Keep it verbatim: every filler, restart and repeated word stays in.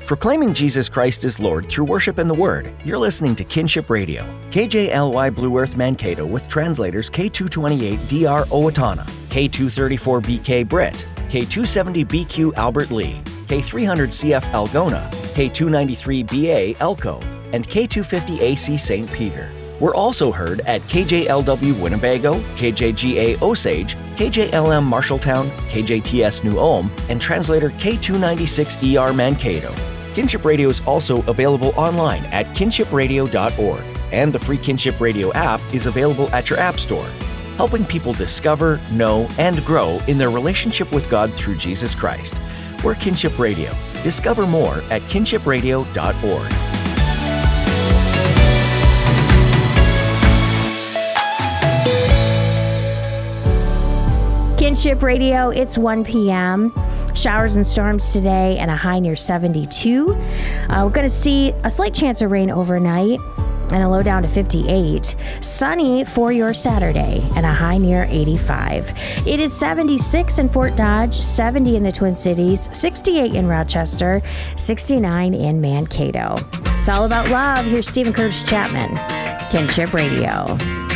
Proclaiming Jesus Christ as Lord through worship and the Word, you're listening to Kinship Radio. K J L Y Blue Earth Mankato with translators K two twenty-eight D R Owatonna, K two thirty-four B K Britt, K two seventy B Q Albert Lee, K three hundred C F Algona, K two ninety-three B A Elko, and K two fifty A C Saint Peter. We're also heard at K J L W Winnebago, K J G A Osage, K J L M Marshalltown, K J T S New Ulm, and translator K two ninety-six E R Mankato. Kinship Radio is also available online at kinship radio dot org, and the free Kinship Radio app is available at your app store, helping people discover, know, and grow in their relationship with God through Jesus Christ. We're Kinship Radio. Discover more at kinship radio dot org. Kinship Radio, it's one p.m. Showers and storms today and a high near seventy-two. Uh, we're going to see a slight chance of rain overnight and a low down to fifty-eight. Sunny for your Saturday and a high near eighty-five. It is seventy-six in Fort Dodge, seventy in the Twin Cities, sixty-eight in Rochester, sixty-nine in Mankato. It's all about love. Here's Stephen Curtis Chapman, Kinship Radio.